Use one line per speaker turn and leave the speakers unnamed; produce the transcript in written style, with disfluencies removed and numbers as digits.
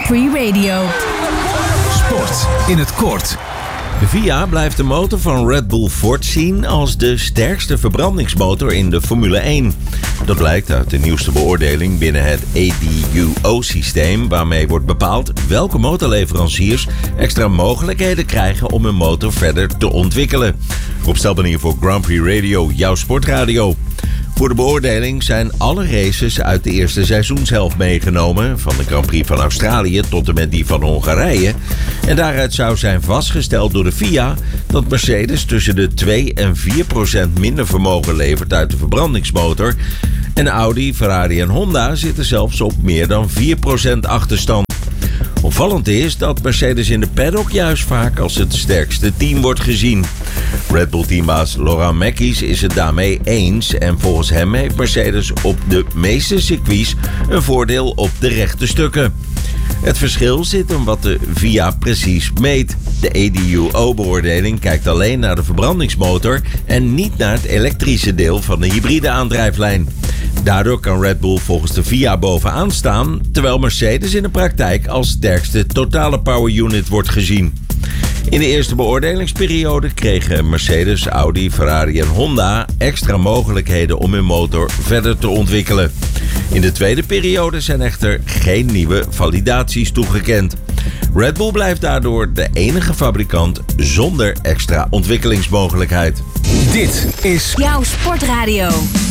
Prix Radio.
Sport in het kort.
De VIA blijft de motor van Red Bull Ford zien als de sterkste verbrandingsmotor in de Formule 1. Dat blijkt uit de nieuwste beoordeling binnen het ADUO-systeem, waarmee wordt bepaald welke motorleveranciers extra mogelijkheden krijgen om hun motor verder te ontwikkelen. Rob Stelbanier voor Grand Prix Radio, jouw sportradio. Voor de beoordeling zijn alle races uit de eerste seizoenshelft meegenomen, van de Grand Prix van Australië tot en met die van Hongarije. En daaruit zou zijn vastgesteld door de FIA dat Mercedes tussen de 2 en 4% minder vermogen levert uit de verbrandingsmotor. En Audi, Ferrari en Honda zitten zelfs op meer dan 4% achterstand. Opvallend is dat Mercedes in de paddock juist vaak als het sterkste team wordt gezien. Red Bull teambaas Laurent Mekies is het daarmee eens en volgens hem heeft Mercedes op de meeste circuits een voordeel op de rechte stukken. Het verschil zit in wat de VIA precies meet. De ADUO-beoordeling kijkt alleen naar de verbrandingsmotor en niet naar het elektrische deel van de hybride aandrijflijn. Daardoor kan Red Bull volgens de VIA bovenaan staan, terwijl Mercedes in de praktijk als sterkste totale power unit wordt gezien. In de eerste beoordelingsperiode kregen Mercedes, Audi, Ferrari en Honda extra mogelijkheden om hun motor verder te ontwikkelen. In de tweede periode zijn echter geen nieuwe validaties toegekend. Red Bull blijft daardoor de enige fabrikant zonder extra ontwikkelingsmogelijkheid.
Dit is
Jouw sportradio.